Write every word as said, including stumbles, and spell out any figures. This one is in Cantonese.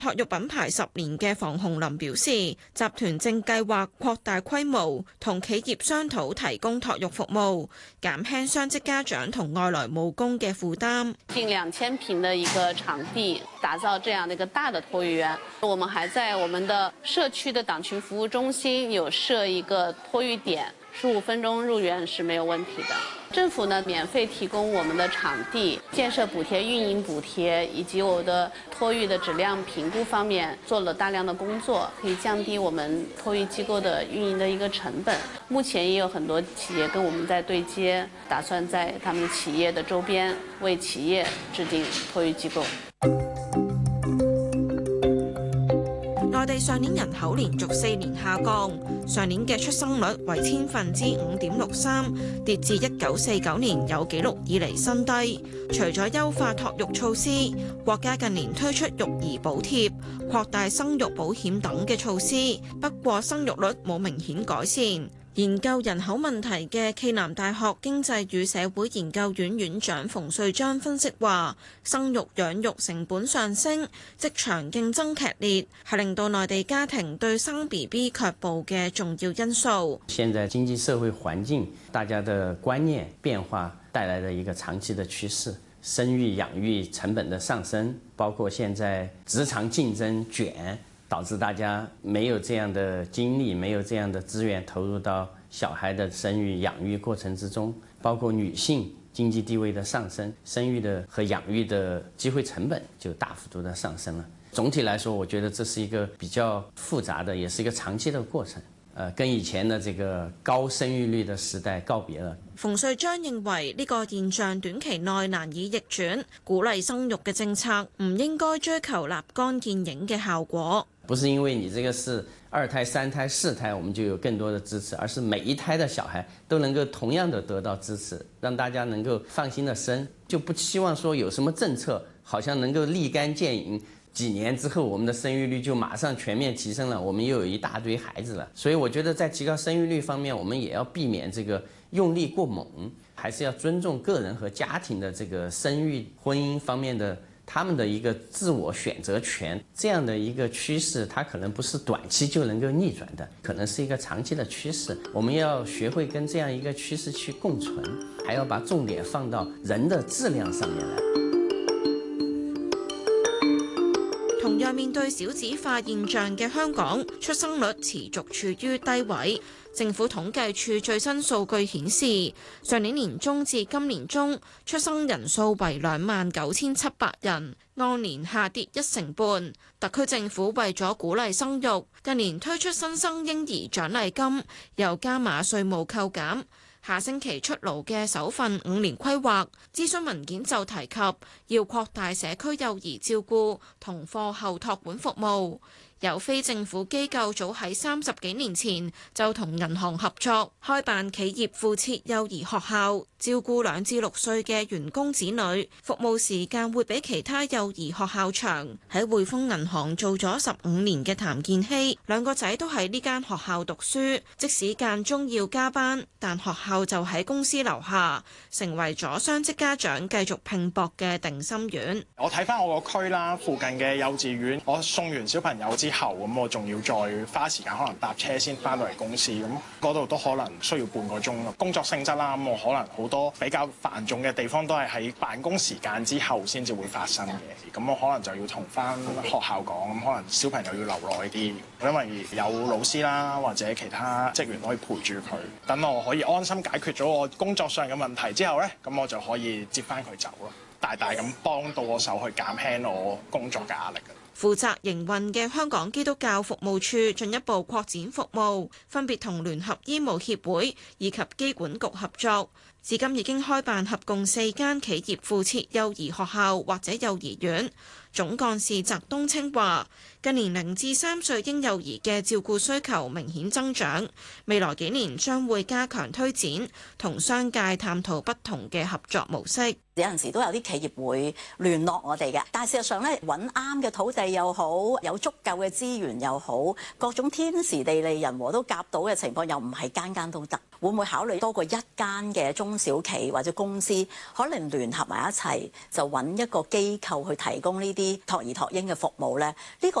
托育品牌十年嘅房鴻林表示，集團正計劃擴大規模，同企業商討提供托育服務，減輕雙職家長同外來務工嘅負擔。 近兩千平的一個場地，打造這樣的一個大的托育園。我們還在我們的社區的黨群服務中心有設一個托育點，十五分鐘入園是沒有問題的。政府呢，免費提供我們的場地建設補貼、運營補貼，以及我的托育的質量評估方面做了大量的工作，可以降低我們托育機構的運營的一個成本。目前也有很多企業跟我們在對接，打算在他們企業的周邊為企業制定托育機構。 內地上年人口連續四年下降，上年嘅出生率為千分之五點六三，跌至一九四九年有紀錄以嚟新低。除咗優化托育措施，國家近年推出育兒補貼、擴大生育保險等嘅措施，不過生育率冇明顯改善。研究人口問題嘅暨南大學經濟與社會研究院院長馮瑞章分析話，生育養育成本上升，職場競爭劇烈，係令到內地家庭對生 B B 卻步嘅重要因素。 現在經濟社會環境，大家的觀念變化帶來的一個長期的趨勢，生育養育成本的上升，包括現在職場競爭捲，導致大家沒有這樣的精力，沒有這樣的資源投入到小孩的生育養育過程之中，包括女性經濟地位的上升，生育的和養育的機會成本就大幅度的上升了。總體來說，我覺得這是一個比較複雜的，也是一個長期的過程。呃，跟以前的這個高生育率的時代告別了。 馮瑞章認為呢個現象短期內難以逆轉，鼓勵生育嘅政策唔應該追求立竿見影嘅效果。 不是因為你這個是二胎、三胎、四胎，我們就有更多的支持，而是每一胎的小孩都能夠同樣的得到支持，讓大家能夠放心的生，就不希望說有什麼政策好像能夠立竿見影，幾年之後我們的生育率就馬上全面提升了，我們又有一大堆孩子了。所以我覺得在提高生育率方面，我們也要避免這個用力過猛，還是要尊重個人和家庭的這個生育、婚姻方面的他們的一個自我選擇權。這樣的一個趨勢，它可能不是短期就能夠逆轉的，可能是一個長期的趨勢。我們要學會跟這樣一個趨勢去共存，還要把重點放到人的質量上面來。 同樣面對少子化現象嘅香港，出生率持續處於低位。政府統計處最新數據顯示，上年年中至今年中，出生人數為兩萬九千七百人，按年下跌一成半。特區政府為咗鼓勵生育，近年推出新生嬰兒獎勵金，又加碼稅務扣減。下星期出爐嘅首份五年規劃諮詢文件就提及，要擴大社區幼兒照顧同課後託管服務。有非政府機構早喺三十幾年前就同銀行合作，開辦企業附設幼兒學校，照顧兩至六歲嘅員工子女，服務時間會比其他幼兒學校長。喺匯豐銀行做咗十五年嘅譚建熙，兩個仔都喺呢間學校讀書，即使間中要加班，但學校就喺公司樓下，成為咗雙職家長繼續拼搏嘅定心丸。 我睇翻我個區啦，附近嘅幼稚園，我送完小朋友之後，咁我仲要再花時間可能搭車先翻到嚟公司，咁嗰度都可能需要半個鐘。工作性質啦，咁我可能好多比較繁重嘅地方都係喺辦公時間之後先至會發生嘅。咁我可能就要同翻學校講，咁可能小朋友要留耐啲，因為有老師啦或者其他職員可以陪住佢，等我可以安心解決咗我工作上嘅問題之後呢，咁我就可以接翻佢走咯，大大咁幫到我手去減輕我工作嘅壓力。 負責營運嘅香港基督教服務處進一步擴展服務，分別同聯合醫務協會以及機管局合作，至今已經開辦合共四間企業附設幼兒學校或者幼兒園。總幹事翟東青話：近年零至三歲嬰幼兒嘅照顧需求明顯增長，未來幾年將會加強推展，同商界探討不同嘅合作模式。 有陣時都有啲企業會聯絡我哋嘅，但係事實上咧，揾啱嘅土地又好，有足夠嘅資源又好，各種天時地利人和都夾到嘅情況，又唔係間間都得。會唔會考慮多過一間嘅中中小企或者公司可能聯合埋一齊，就揾一個機構去提供呢啲托兒托嬰嘅服務咧？呢個